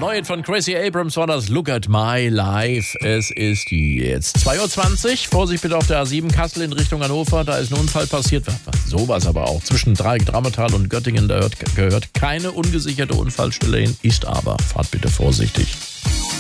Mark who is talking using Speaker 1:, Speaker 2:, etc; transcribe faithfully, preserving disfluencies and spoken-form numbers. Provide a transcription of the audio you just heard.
Speaker 1: neue Hit von Gracie Abrams war das Look at My Life. Es ist jetzt zwei Uhr zwanzig. Vorsicht bitte auf der A sieben Kassel in Richtung Hannover. Da ist ein Unfall passiert. Sowas aber auch. Zwischen Dreieck, Drammertal und Göttingen. Da gehört keine ungesicherte Unfallstelle hin. Ist aber. Fahrt bitte vorsichtig.